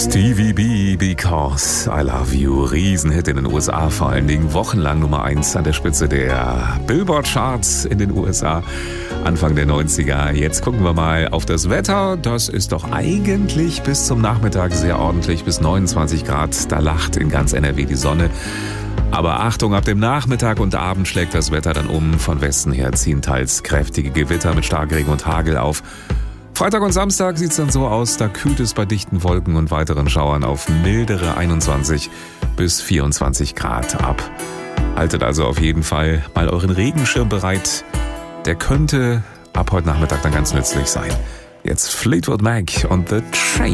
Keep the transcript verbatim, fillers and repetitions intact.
Stevie B, Because I Love You, Riesenhit in den U S A, vor allen Dingen wochenlang Nummer eins an der Spitze der Billboard-Charts in den U S A, Anfang der neunziger. Jetzt gucken wir mal auf das Wetter. Das ist doch eigentlich bis zum Nachmittag sehr ordentlich, bis neunundzwanzig Grad. Da lacht in ganz N R W die Sonne. Aber Achtung, ab dem Nachmittag und Abend schlägt das Wetter dann um. Von Westen her ziehen teils kräftige Gewitter mit Starkregen und Hagel auf. Freitag und Samstag sieht es dann so aus, da kühlt es bei dichten Wolken und weiteren Schauern auf mildere einundzwanzig bis vierundzwanzig Grad ab. Haltet also auf jeden Fall mal euren Regenschirm bereit. Der könnte ab heute Nachmittag dann ganz nützlich sein. Jetzt Fleetwood Mac und The Train.